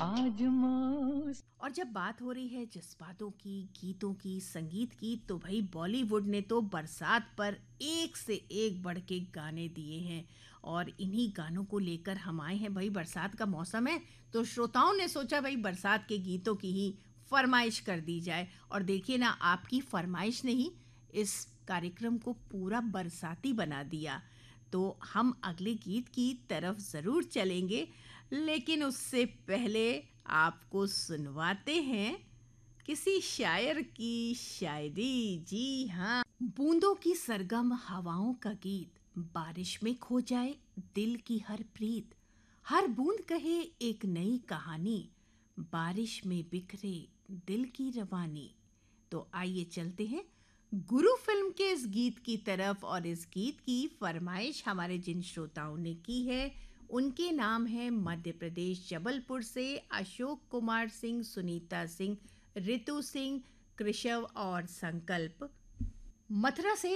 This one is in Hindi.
आज मौस और जब बात हो रही है जज्बातों की, गीतों की, संगीत की, तो भाई बॉलीवुड ने तो बरसात पर एक से एक बढ़ के गाने दिए हैं। और इन्हीं गानों को लेकर हम आए हैं। भाई बरसात का मौसम है, तो श्रोताओं ने सोचा भाई बरसात के गीतों की ही फरमाइश कर दी जाए। और देखिए ना, आपकी फरमाइश ने ही इस कार्यक्रम को पूरा बरसाती बना दिया। तो हम अगले गीत की तरफ ज़रूर चलेंगे, लेकिन उससे पहले आपको सुनवाते हैं किसी शायर की शायरी। जी हाँ, बूंदों की सरगम हवाओं का गीत, बारिश में खो जाए दिल की हर प्रीत, हर बूंद कहे एक नई कहानी, बारिश में बिखरे दिल की रवानी। तो आइए चलते हैं गुरु फिल्म के इस गीत की तरफ। और इस गीत की फरमाइश हमारे जिन श्रोताओं ने की है, उनके नाम है मध्य प्रदेश जबलपुर से अशोक कुमार सिंह, सुनीता सिंह, रितु सिंह, कृषव और संकल्प। मथुरा से